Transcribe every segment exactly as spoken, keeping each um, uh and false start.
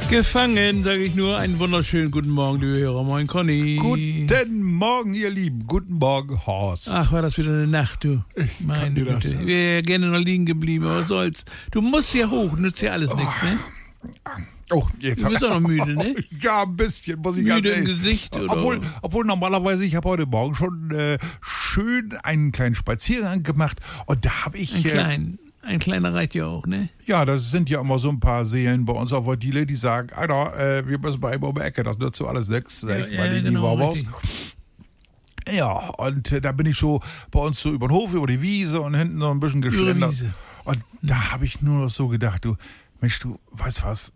Gefangen, sage ich nur. Einen wunderschönen guten Morgen, liebe Hörer. Moin, Conny. Guten Morgen, ihr Lieben. Guten Morgen, Horst. Ach, war das wieder eine Nacht, du. Ich Meine kann dir das Güte. sagen. Ich wäre ja gerne noch liegen geblieben, aber was soll's. Du musst ja hoch, nützt ja alles nichts, ne? Oh, jetzt Du bist auch noch müde, ne? Ja, ein bisschen, muss ich Müde ganz im ehrlich. Gesicht, oder? Obwohl, obwohl normalerweise, ich habe heute Morgen schon äh, schön einen kleinen Spaziergang gemacht und da habe ich... Ein äh, klein. Ein kleiner reicht ja auch, ne? Ja, das sind ja immer so ein paar Seelen bei uns auf der Diele, die sagen, Alter, äh, wir müssen mal eben um die Ecke, das nützt so alles nichts. Ja, Ich ja, meine, die genau, Wauwaus. richtig. Ja, und äh, da bin ich so bei uns so über den Hof, über die Wiese und hinten so ein bisschen geschlendert. Wiese. Und da habe ich nur noch so gedacht, du, Mensch, du, weißt was,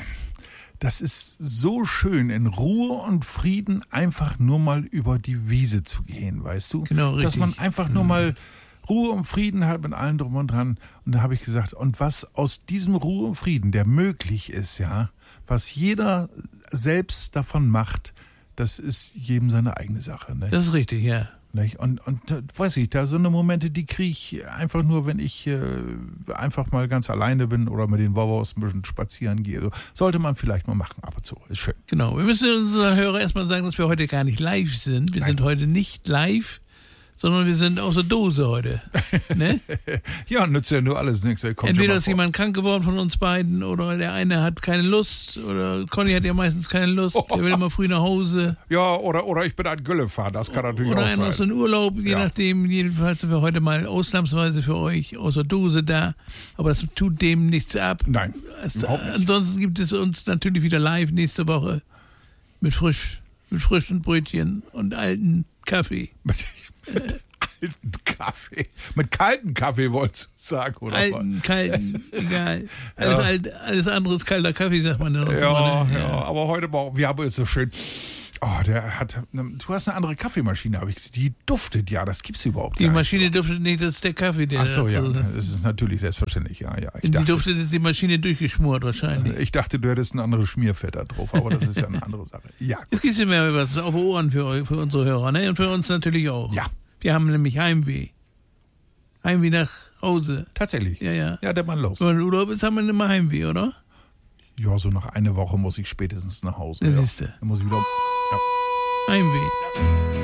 das ist so schön, in Ruhe und Frieden einfach nur mal über die Wiese zu gehen, weißt du? Genau, Dass richtig. man einfach nur mal Ruhe und Frieden hat mit allem drum und dran. Und da habe ich gesagt, und was aus diesem Ruhe und Frieden, der möglich ist, ja, was jeder selbst davon macht, das ist jedem seine eigene Sache. Ne? Das ist richtig, ja. Nicht? Und, und äh, weiß ich, da so eine Momente, die kriege ich einfach nur, wenn ich äh, einfach mal ganz alleine bin oder mit den Wauwaus ein bisschen spazieren gehe. So, sollte man vielleicht mal machen ab und zu. Ist schön. Genau. Wir müssen unseren Hörer erstmal sagen, dass wir heute gar nicht live sind. Wir Nein. sind heute nicht live, sondern wir sind aus der Dose heute. Ne? Ja, nützt ja nur alles nichts. Kommt Entweder schon mal ist vor. jemand krank geworden von uns beiden oder der eine hat keine Lust oder Conny hat ja meistens keine Lust, der will immer früh nach Hause Ja, oder, oder ich bin ein Güllefahrer, das kann natürlich oder auch einer ist sein. in Urlaub, je Ja. nachdem. Jedenfalls sind wir heute mal ausnahmsweise für euch aus der Dose da, aber das tut dem nichts ab. Nein, Es, überhaupt nicht. ansonsten gibt es uns natürlich wieder live nächste Woche mit frisch, mit frischen Brötchen und alten Kaffee. Mit, mit alten Kaffee. Mit kalten Kaffee wolltest du sagen, oder? Alten, kalten, egal. Alles, Ja. alt, alles andere ist kalter Kaffee, sagt man dann auch Ja, immer, ne? ja, aber heute Morgen, wir haben es so schön. Oh, der hat, ne, du hast eine andere Kaffeemaschine, habe ich gesehen. Die duftet ja, das gibt's überhaupt Die gar Maschine nicht. duftet nicht, das ist der Kaffee, der Ach so, da ja, so- das ist natürlich selbstverständlich, ja, ja. Ich Die dachte, duftet ist die Maschine durchgeschmort wahrscheinlich. ich dachte, du hättest ein anderes Schmierfett da drauf, aber das ist ja eine andere Sache. Ja, gut. Es gibt ja mehr was auf die Ohren für, eu- für unsere Hörer, ne? Und für uns natürlich auch. Ja. Wir haben nämlich Heimweh. Heimweh nach Hause. Tatsächlich. Ja, ja. Ja, der Mann los. Wenn man in Urlaub ist, haben wir immer Heimweh, oder? Ja, so nach einer Woche muss ich spätestens nach Hause. Das Ja. siehste. Dann muss ich wieder. Ja. Heimweh.